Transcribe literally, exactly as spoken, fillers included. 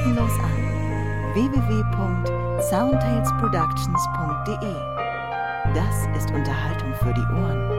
kostenlos an. w w w punkt soundtalesproductions punkt de. Das ist Unterhaltung für die Ohren.